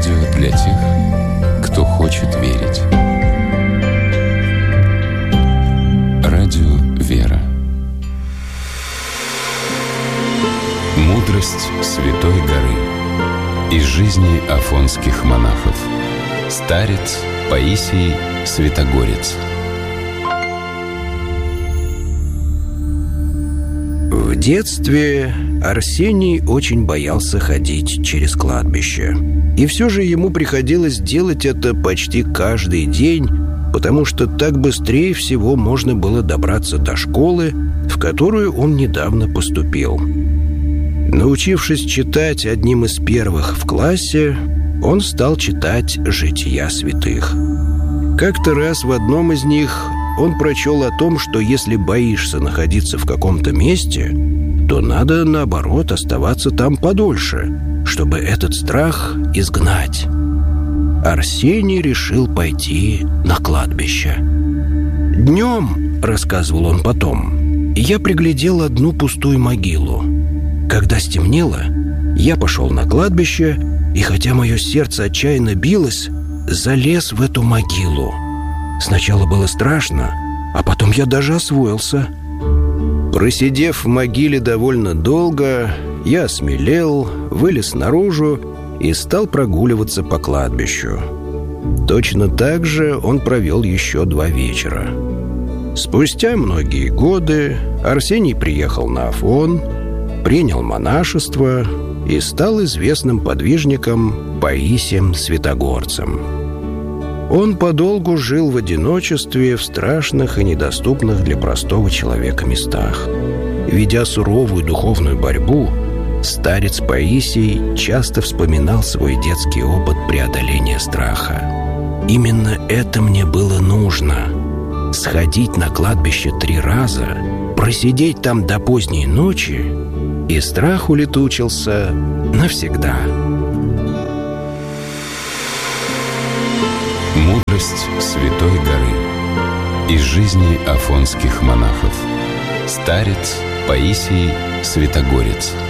Радио для тех, кто хочет верить. Радио «Вера». Мудрость Святой Горы. Из жизни афонских монахов. Старец Паисий Святогорец. В детстве Арсений очень боялся ходить через кладбище. И все же ему приходилось делать это почти каждый день, потому что так быстрее всего можно было добраться до школы, в которую он недавно поступил. Научившись читать одним из первых в классе, он стал читать «Жития святых». Как-то раз в одном из них он прочел о том, что если боишься находиться в каком-то месте, то надо, наоборот, оставаться там подольше, чтобы этот страх изгнать. Арсений решил пойти на кладбище. «Днем, — рассказывал он потом, — я приглядел одну пустую могилу. Когда стемнело, я пошел на кладбище, и хотя мое сердце отчаянно билось, залез в эту могилу. Сначала было страшно, а потом я даже освоился. Просидев в могиле довольно долго, я осмелел, вылез наружу и стал прогуливаться по кладбищу. Точно так же он провел еще 2 вечера. Спустя многие годы Арсений приехал на Афон, принял монашество и стал известным подвижником Паисием Святогорцем. Он подолгу жил в одиночестве в страшных и недоступных для простого человека местах. Ведя суровую духовную борьбу, старец Паисий часто вспоминал свой детский опыт преодоления страха. «Именно это мне было нужно — сходить на кладбище 3 раза, просидеть там до поздней ночи, и страх улетучился навсегда». Мудрость Святой Горы. Из жизни афонских монахов. Старец Паисий Святогорец.